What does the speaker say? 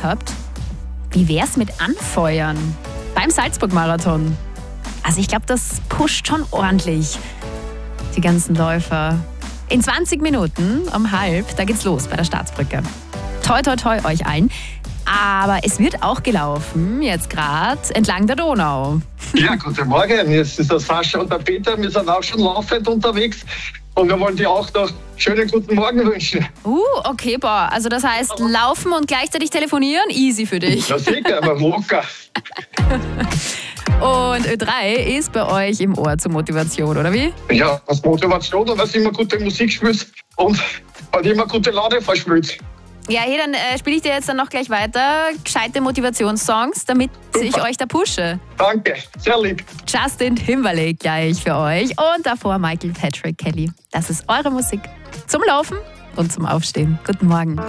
habt, wie wär's mit Anfeuern beim Salzburg-Marathon? Also ich glaube, das pusht schon ordentlich die ganzen Läufer. In 20 Minuten um 12:30, da geht's los bei der Staatsbrücke. Toi, toi, toi euch allen. Aber es wird auch gelaufen, jetzt gerade entlang der Donau. Ja, guten Morgen. Jetzt ist das Sascha und der Peter. Wir sind auch schon laufend unterwegs. Und wir wollen dir auch noch schönen guten Morgen wünschen. Okay, boah. Also das heißt, laufen und gleichzeitig telefonieren, easy für dich. Ja, sicher, aber locker. Und Ö3 ist bei euch im Ohr zur Motivation, oder wie? Ja, als Motivation und dass immer gute Musik spielst und immer gute Laune verspült. Ja, hey, dann spiele ich dir jetzt dann noch gleich weiter gescheite Motivationssongs, damit ich euch da pushe. Danke, sehr lieb. Justin Timberlake gleich für euch und davor Michael Patrick Kelly. Das ist eure Musik zum Laufen und zum Aufstehen. Guten Morgen.